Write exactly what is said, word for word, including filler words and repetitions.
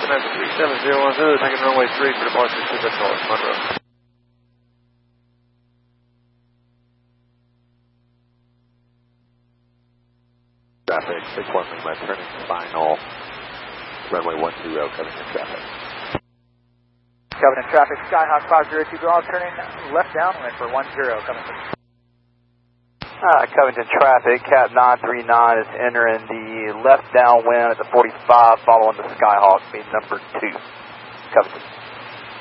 Covenant three seven zero one zero, taking runway three for departure to the north, Monroe. Traffic, six one Lima, turning final, runway one zero, Covenant traffic. Covenant traffic, Skyhawk five zero two Golf, turning left downwind for one zero, Covenant. Uh, Covington traffic, Cat nine three nine is entering the left downwind at the forty-five following the Skyhawk, being number two, Covington.